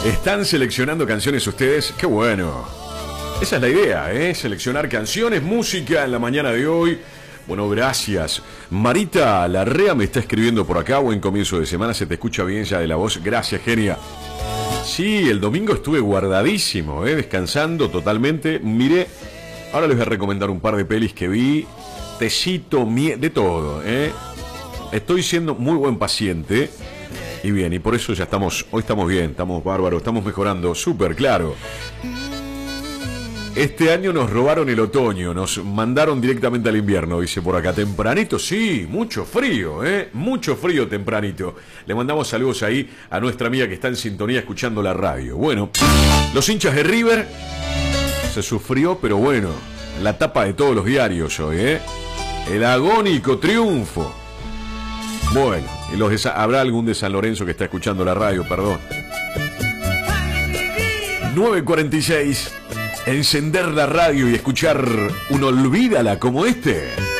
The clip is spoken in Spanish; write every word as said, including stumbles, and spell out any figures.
¿Están seleccionando canciones ustedes? ¡Qué bueno! Esa es la idea, ¿eh? Seleccionar canciones, música en la mañana de hoy. Bueno, gracias. Marita Larrea me está escribiendo por acá. Buen comienzo de semana, se te escucha bien ya de la voz. Gracias, genia. Sí, el domingo estuve guardadísimo, ¿eh? Descansando totalmente. Miré, ahora les voy a recomendar un par de pelis que vi. Tecito, mie de todo, ¿eh? Estoy siendo muy buen paciente. Y bien, y por eso ya estamos, hoy estamos bien, estamos bárbaros, estamos mejorando, súper claro. Este año nos robaron el otoño, nos mandaron directamente al invierno, dice por acá. Tempranito, sí, mucho frío, ¿eh? Mucho frío tempranito. Le mandamos saludos ahí a nuestra amiga que está en sintonía escuchando la radio. Bueno, los hinchas de River, se sufrió, pero bueno, la tapa de todos los diarios hoy, ¿eh? El agónico triunfo. Bueno, y los de Sa- habrá algún de San Lorenzo que está escuchando la radio, perdón. nueve cuarenta y seis. Encender la radio y escuchar un Olvídala como este.